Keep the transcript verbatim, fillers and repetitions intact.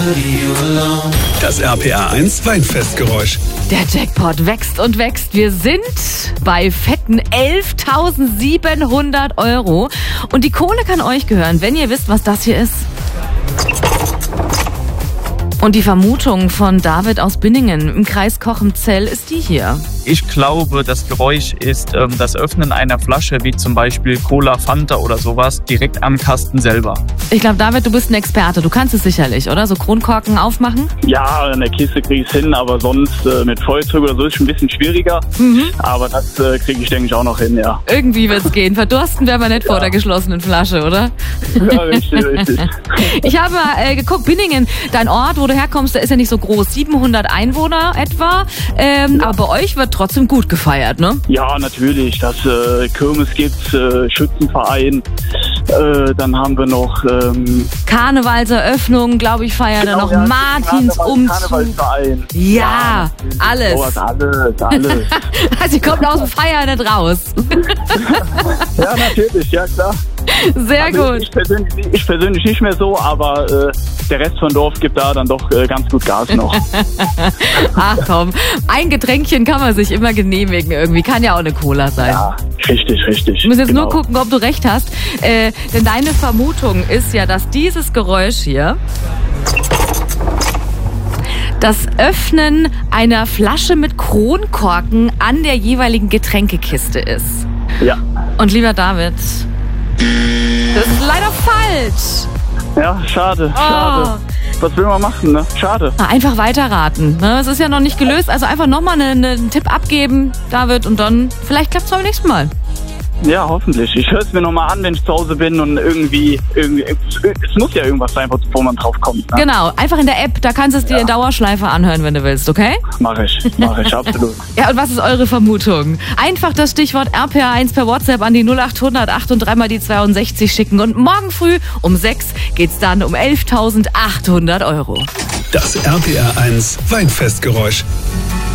Das R P R eins Weinfestgeräusch. Der Jackpot wächst und wächst. Wir sind bei fetten elftausendsiebenhundert Euro. Und die Kohle kann euch gehören, wenn ihr wisst, was das hier ist. Und die Vermutung von David aus Binningen im Kreis Cochem-Zell ist die hier. Ich glaube, das Geräusch ist ähm, das Öffnen einer Flasche, wie zum Beispiel Cola, Fanta oder sowas, direkt am Kasten selber. Ich glaube, David, du bist ein Experte. Du kannst es sicherlich, oder? So Kronkorken aufmachen? Ja, in der Kiste kriege ich es hin, aber sonst äh, mit Feuerzeug oder so ist es ein bisschen schwieriger. Mhm. Aber das äh, kriege ich, denke ich, auch noch hin, ja. Irgendwie wird's gehen. Verdursten wäre man nicht ja. vor der geschlossenen Flasche, oder? Ja, richtig, richtig. Ich habe äh, geguckt, Binningen, dein Ort, wo du herkommst, der ist ja nicht so groß. siebenhundert Einwohner etwa. Ähm, ja. Aber bei euch wird trotzdem gut gefeiert, ne? Ja, natürlich. Das äh, Kirmes gibt's, äh, Schützenverein. Äh, dann haben wir noch ähm, Karnevalseröffnung, glaube ich, feiern genau, dann noch ja, Martinsumzug. Karnevalsverein. Ja, ja alles. Sowas, alles, alles. Also ihr kommt aus dem Feiern nicht raus. Ja, natürlich, ja klar. Sehr also gut. Ich persönlich, ich persönlich nicht mehr so, aber äh, der Rest von Dorf gibt da dann doch äh, ganz gut Gas noch. Ach komm, ein Getränkchen kann man sich immer genehmigen irgendwie. Kann ja auch eine Cola sein. Ja, richtig, richtig. Du musst jetzt genau. nur gucken, ob du recht hast. Äh, denn deine Vermutung ist ja, dass dieses Geräusch hier das Öffnen einer Flasche mit Kronkorken an der jeweiligen Getränkekiste ist. Ja. Und lieber David, das ist leider falsch. Ja, schade, Oh. schade. Was will man machen, ne? Schade. Na, einfach weiterraten. Ne? Es ist ja noch nicht gelöst, also einfach nochmal eine, eine, einen Tipp abgeben, David, und dann vielleicht klappt es beim nächsten Mal. Ja, hoffentlich. Ich höre es mir nochmal an, wenn ich zu Hause bin und irgendwie, irgendwie, es muss ja irgendwas sein, wo man drauf kommt. Ne? Genau, einfach in der App, da kannst du es dir Ja. in Dauerschleife anhören, wenn du willst, okay? Mach ich, mach ich, absolut. Ja, und was ist eure Vermutung? Einfach das Stichwort R P R eins per WhatsApp an die null acht hundert acht und drei mal die zweiundsechzig schicken. Und morgen früh um sechs geht's dann um elftausendachthundert Euro. Das R P R eins Weinfestgeräusch.